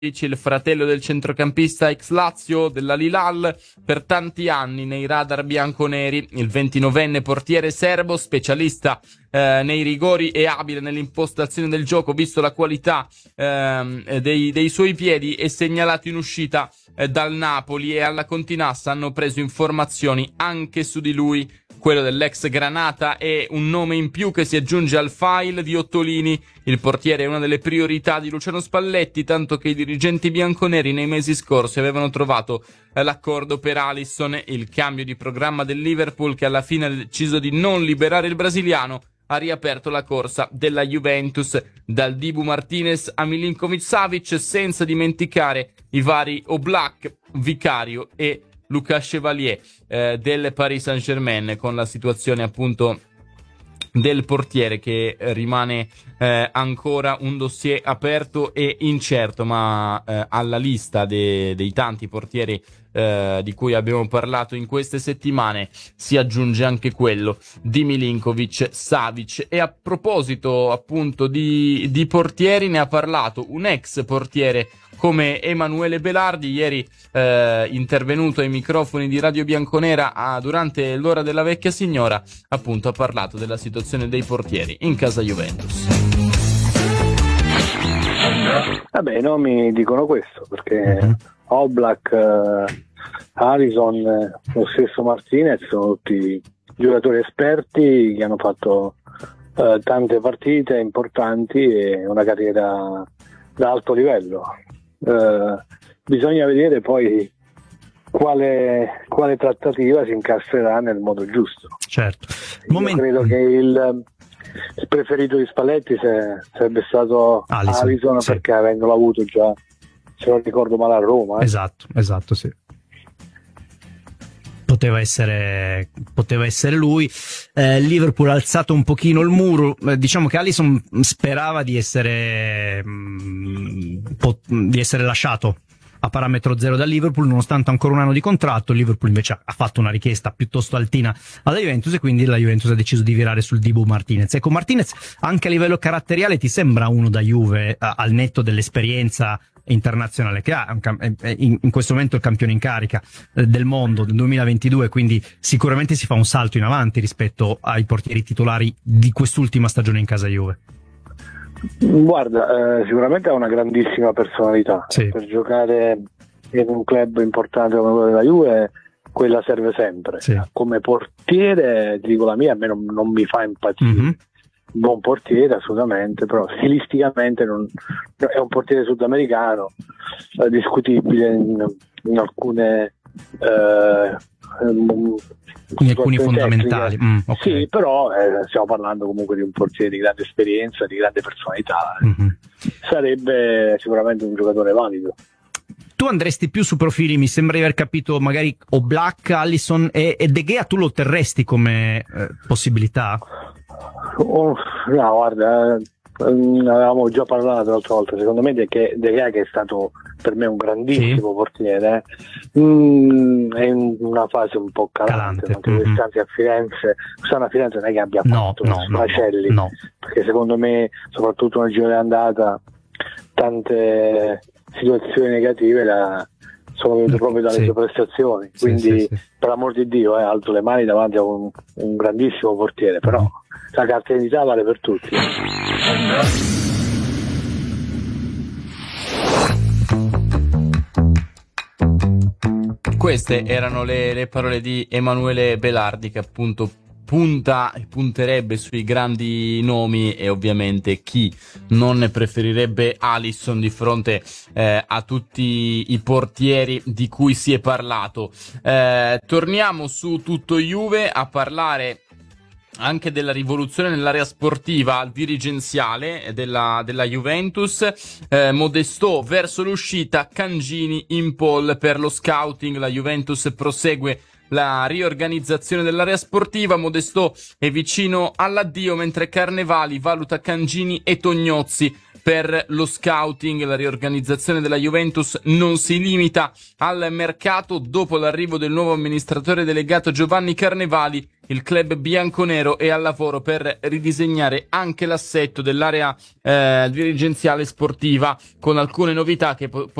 il fratello del centrocampista ex Lazio dell'Al-Hilal, per tanti anni nei radar bianconeri. Il 29enne portiere serbo, specialista nei rigori e abile nell'impostazione del gioco, visto la qualità dei suoi piedi, è segnalato in uscita dal Napoli, e alla Continassa hanno preso informazioni anche su di lui. Quello dell'ex Granata è un nome in più che si aggiunge al file di Ottolini. Il portiere è una delle priorità di Luciano Spalletti, tanto che i dirigenti bianconeri nei mesi scorsi avevano trovato l'accordo per Alisson. Il cambio di programma del Liverpool, che alla fine ha deciso di non liberare il brasiliano, ha riaperto la corsa della Juventus, dal Dibu Martinez a Milinkovic-Savic, senza dimenticare i vari Oblak, Vicario e Lucas Chevalier del Paris Saint-Germain, con la situazione appunto del portiere che rimane ancora un dossier aperto e incerto, ma alla lista dei tanti portieri di cui abbiamo parlato in queste settimane si aggiunge anche quello di Milinkovic-Savic. E a proposito appunto di portieri, ne ha parlato un ex portiere come Emanuele Belardi, ieri intervenuto ai microfoni di Radio Bianconera durante l'ora della vecchia signora. Appunto ha parlato della situazione dei portieri in casa Juventus. Vabbè, i nomi dicono questo, perché Oblak, Alisson, lo stesso Martinez sono tutti giocatori esperti che hanno fatto tante partite importanti e una carriera da alto livello. Bisogna vedere poi quale trattativa si incastrerà nel modo giusto. Certo. Io credo che il preferito di Spalletti sarebbe stato Alisson, sì, perché avendolo avuto già, se non ricordo male, a Roma. Esatto, sì. Poteva essere lui. Liverpool ha alzato un pochino il muro. Diciamo che Alisson sperava di essere lasciato a parametro zero da Liverpool, nonostante ancora un anno di contratto. Il Liverpool invece ha fatto una richiesta piuttosto altina alla Juventus, e quindi la Juventus ha deciso di virare sul Dibu Martinez. Ecco, Martinez anche a livello caratteriale ti sembra uno da Juve, al netto dell'esperienza internazionale che ha, in questo momento il campione in carica del mondo del 2022, quindi sicuramente si fa un salto in avanti rispetto ai portieri titolari di quest'ultima stagione in casa Juve. Guarda, sicuramente ha una grandissima personalità, sì. Per giocare in un club importante come quello della Juve, quella serve sempre, sì. Come portiere, ti dico la mia, a me non mi fa impazzire. Buon portiere assolutamente, però stilisticamente è un portiere sudamericano, discutibile in alcune in alcuni fondamentali. Okay. Sì, però stiamo parlando comunque di un portiere di grande esperienza, di grande personalità. Sarebbe sicuramente un giocatore valido. Tu andresti più su profili, mi sembra di aver capito, magari Oblak, Alisson e De Gea, tu lo terresti come possibilità? No, guarda, avevamo già parlato l'altra volta. Secondo me De Gea, che è stato per me un grandissimo portiere, è in una fase un po' calante. Quest'anno a Firenze, quest'anno a Firenze non è che abbia fatto macelli, perché secondo me, soprattutto nel giro d'andata, tante situazioni negative sono venute proprio dalle sue prestazioni, quindi per l'amor di Dio, alzo le mani davanti a un grandissimo portiere, però la carta d'identità vale per tutti. Queste erano le parole di Emanuele Belardi, che appunto punterebbe sui grandi nomi, e ovviamente chi non ne preferirebbe Alisson di fronte a tutti i portieri di cui si è parlato. Torniamo su Tutto Juve a parlare anche della rivoluzione nell'area sportiva dirigenziale della Juventus. Modestò verso l'uscita, Cangini in pole per lo scouting. La Juventus prosegue la riorganizzazione dell'area sportiva. Modestò è vicino all'addio, mentre Carnevali valuta Cangini e Tognozzi per lo scouting. La riorganizzazione della Juventus non si limita al mercato. Dopo l'arrivo del nuovo amministratore delegato Giovanni Carnevali, il club bianconero è al lavoro per ridisegnare anche l'assetto dell'area dirigenziale sportiva, con alcune novità che